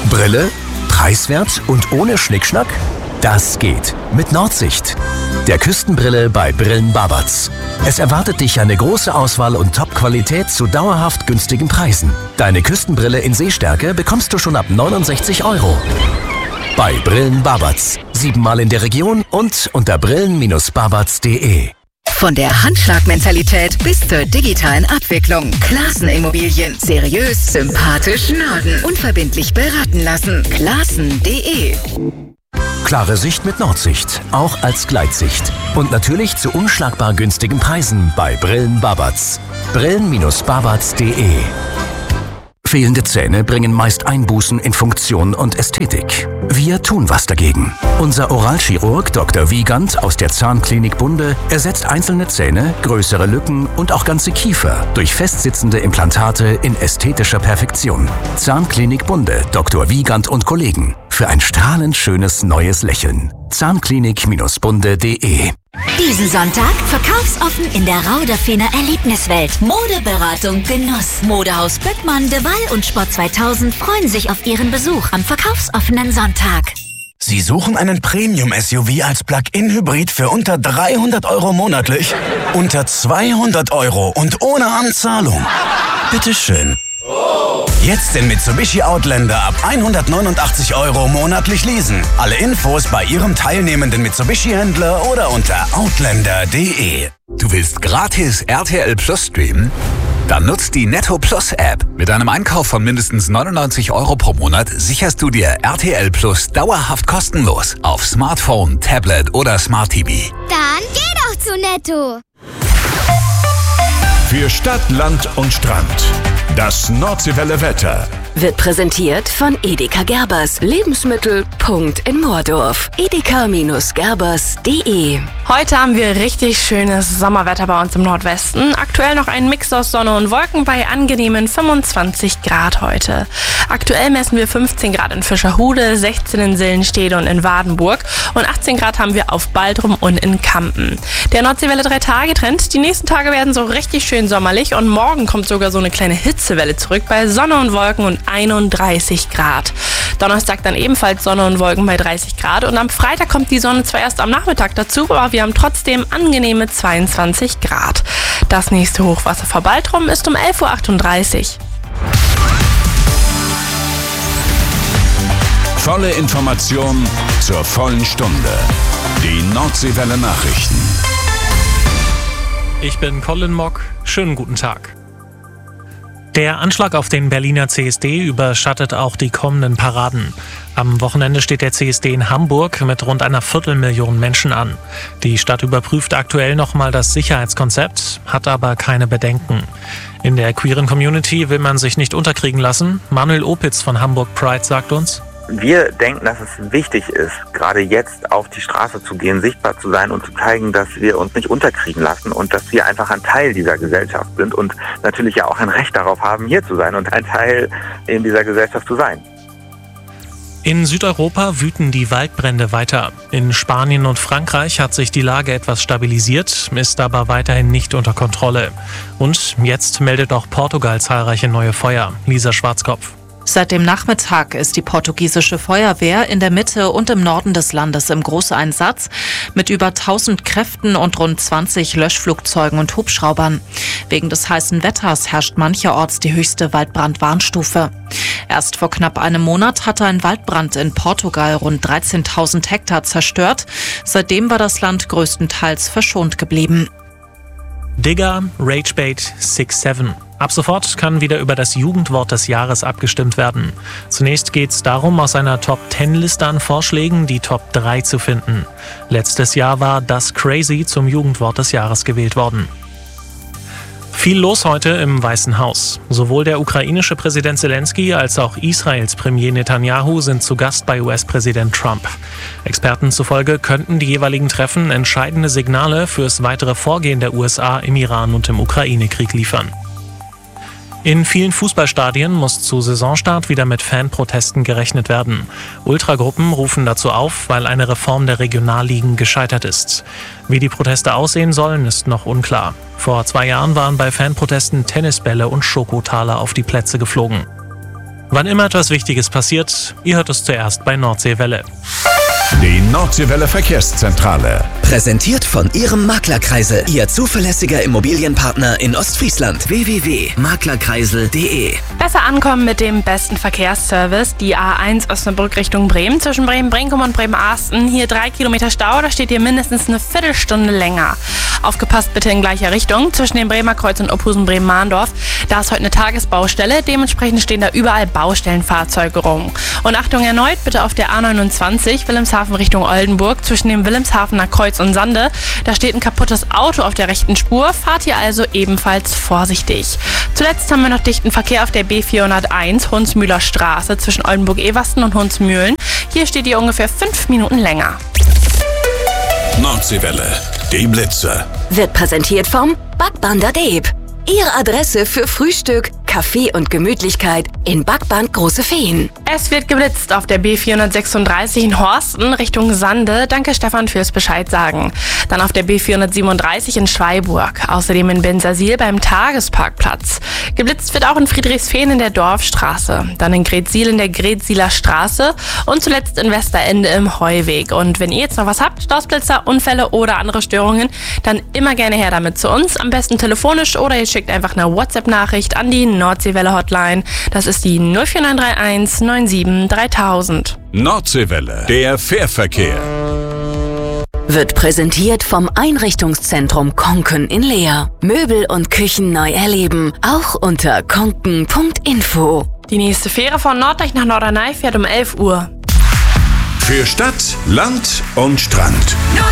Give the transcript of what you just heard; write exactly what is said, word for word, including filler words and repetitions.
Brille? Preiswert und ohne Schnickschnack? Das geht mit Nordsicht, der Küstenbrille bei Brillen Babatz. Es erwartet dich eine große Auswahl und Top-Qualität zu dauerhaft günstigen Preisen. Deine Küstenbrille in Sehstärke bekommst du schon ab neunundsechzig Euro. Bei Brillen Babatz. Siebenmal in der Region und unter brillen Bindestrich babatz punkt de. Von der Handschlagmentalität bis zur digitalen Abwicklung. Classen Immobilien. Seriös, sympathisch, Norden. Unverbindlich beraten lassen. Classen punkt de. Klare Sicht mit Nordsicht, auch als Gleitsicht. Und natürlich zu unschlagbar günstigen Preisen bei Brillen Babatz. brillen Bindestrich babatz punkt de. Fehlende Zähne bringen meist Einbußen in Funktion und Ästhetik. Wir tun was dagegen. Unser Oralchirurg Doktor Wiegand aus der Zahnklinik Bunde ersetzt einzelne Zähne, größere Lücken und auch ganze Kiefer durch festsitzende Implantate in ästhetischer Perfektion. Zahnklinik Bunde, Doktor Wiegand und Kollegen. Für ein strahlend schönes neues Lächeln. Zahnklinik Bindestrich bunde punkt de. Diesen Sonntag verkaufsoffen in der Rauderfener Erlebniswelt. Modeberatung Genuss. Modehaus Böckmann, De Waal und Sport zweitausend freuen sich auf ihren Besuch am verkaufsoffenen Sonntag. Sie suchen einen Premium-S U V als Plug-in-Hybrid für unter dreihundert Euro monatlich? Unter zweihundert Euro und ohne Anzahlung? Bitteschön. Jetzt den Mitsubishi Outlander ab hundertneunundachtzig Euro monatlich leasen. Alle Infos bei Ihrem teilnehmenden Mitsubishi-Händler oder unter outlander punkt de. Du willst gratis R T L Plus streamen? Dann nutzt die Netto Plus App. Mit einem Einkauf von mindestens neunundneunzig Euro pro Monat sicherst du dir R T L Plus dauerhaft kostenlos auf Smartphone, Tablet oder Smart T V. Dann geh doch zu Netto. Für Stadt, Land und Strand. Das Nordseewelle Wetter Wird präsentiert von Edeka Gerbers. Lebensmittel. Punkt in Moordorf. edeka Gerbers punkt de. Heute haben wir richtig schönes Sommerwetter bei uns im Nordwesten. Aktuell noch ein Mix aus Sonne und Wolken bei angenehmen fünfundzwanzig Grad heute. Aktuell messen wir fünfzehn Grad in Fischerhude, sechzehn in Sillenstede und in Wadenburg und achtzehn Grad haben wir auf Baltrum und in Kampen. Der Nordseewelle drei Tage Trend. Die nächsten Tage werden so richtig schön sommerlich und morgen kommt sogar so eine kleine Hitzewelle zurück bei Sonne und Wolken und einunddreißig Grad. Donnerstag dann ebenfalls Sonne und Wolken bei dreißig Grad und am Freitag kommt die Sonne zwar erst am Nachmittag dazu, aber wir haben trotzdem angenehme zweiundzwanzig Grad. Das nächste Hochwasser vor Baltrum ist um elf Uhr achtunddreißig. Volle Information zur vollen Stunde. Die Nordseewelle Nachrichten. Ich bin Colin Mock. Schönen guten Tag. Der Anschlag auf den Berliner C S D überschattet auch die kommenden Paraden. Am Wochenende steht der C S D in Hamburg mit rund einer Viertelmillion Menschen an. Die Stadt überprüft aktuell nochmal das Sicherheitskonzept, hat aber keine Bedenken. In der queeren Community will man sich nicht unterkriegen lassen. Manuel Opitz von Hamburg Pride sagt uns: Wir denken, dass es wichtig ist, gerade jetzt auf die Straße zu gehen, sichtbar zu sein und zu zeigen, dass wir uns nicht unterkriegen lassen und dass wir einfach ein Teil dieser Gesellschaft sind und natürlich ja auch ein Recht darauf haben, hier zu sein und ein Teil in dieser Gesellschaft zu sein. In Südeuropa wüten die Waldbrände weiter. In Spanien und Frankreich hat sich die Lage etwas stabilisiert, ist aber weiterhin nicht unter Kontrolle. Und jetzt meldet auch Portugal zahlreiche neue Feuer. Lisa Schwarzkopf. Seit dem Nachmittag ist die portugiesische Feuerwehr in der Mitte und im Norden des Landes im Großeinsatz mit über tausend Kräften und rund zwanzig Löschflugzeugen und Hubschraubern. Wegen des heißen Wetters herrscht mancherorts die höchste Waldbrandwarnstufe. Erst vor knapp einem Monat hatte ein Waldbrand in Portugal rund dreizehntausend Hektar zerstört. Seitdem war das Land größtenteils verschont geblieben. Digger, Ragebait, six seven. Ab sofort kann wieder über das Jugendwort des Jahres abgestimmt werden. Zunächst geht es darum, aus einer Top zehn Liste an Vorschlägen die Top drei zu finden. Letztes Jahr war das Crazy zum Jugendwort des Jahres gewählt worden. Viel los heute im Weißen Haus. Sowohl der ukrainische Präsident Zelensky als auch Israels Premier Netanyahu sind zu Gast bei U S-Präsident Trump. Experten zufolge könnten die jeweiligen Treffen entscheidende Signale fürs weitere Vorgehen der U S A im Iran und im Ukraine-Krieg liefern. In vielen Fußballstadien muss zu Saisonstart wieder mit Fanprotesten gerechnet werden. Ultragruppen rufen dazu auf, weil eine Reform der Regionalligen gescheitert ist. Wie die Proteste aussehen sollen, ist noch unklar. Vor zwei Jahren waren bei Fanprotesten Tennisbälle und Schokotaler auf die Plätze geflogen. Wann immer etwas Wichtiges passiert, ihr hört es zuerst bei Nordseewelle. Die Nordseewelle Verkehrszentrale. Präsentiert von Ihrem Maklerkreisel, Ihr zuverlässiger Immobilienpartner in Ostfriesland. w w w punkt maklerkreisel punkt de. Besser ankommen mit dem besten Verkehrsservice. Die A eins Osnabrück Richtung Bremen zwischen Bremen-Brinkum und Bremen-Arsten. Hier drei Kilometer Stau, da steht ihr mindestens eine Viertelstunde länger. Aufgepasst bitte in gleicher Richtung zwischen dem Bremer Kreuz und Opphusen-Bremen-Mahndorf. Da ist heute eine Tagesbaustelle, dementsprechend stehen da überall Baustellenfahrzeuge rum. Und Achtung erneut, bitte auf der A neunundzwanzig Wilhelmshaven Richtung Oldenburg zwischen dem Wilhelmshavener Kreuz und Sande. Da steht ein kaputtes Auto auf der rechten Spur, fahrt ihr also ebenfalls vorsichtig. Zuletzt haben wir noch dichten Verkehr auf der B vierhunderteins Hunsmühler Straße zwischen Oldenburg-Ewersten und Hunsmühlen. Hier steht ihr ungefähr fünf Minuten länger. Nordseewelle, die Blitze. Wird präsentiert vom Backband Deeb. Ihre Adresse für Frühstück, Kaffee und Gemütlichkeit in Backband Große Feen. Es wird geblitzt auf der B vierhundertsechsunddreißig in Horsten Richtung Sande. Danke Stefan fürs Bescheid sagen. Dann auf der B vierhundertsiebenunddreißig in Schweiburg. Außerdem in Bensersiel beim Tagesparkplatz. Geblitzt wird auch in Friedrichsfehn in der Dorfstraße. Dann in Gretsiel in der Gretsieler Straße. Und zuletzt in Westerende im Heuweg. Und wenn ihr jetzt noch was habt, Stoßblitzer, Unfälle oder andere Störungen, dann immer gerne her damit zu uns. Am besten telefonisch oder ihr schickt einfach eine WhatsApp-Nachricht an die Nordseewelle-Hotline. Das ist die null vier neun drei eins neun sieben dreitausend. Nordseewelle, der Fährverkehr. Wird präsentiert vom Einrichtungszentrum Konken in Leer. Möbel und Küchen neu erleben, auch unter konken punkt info. Die nächste Fähre von Norddeich nach Norderney fährt um elf Uhr. Für Stadt, Land und Strand.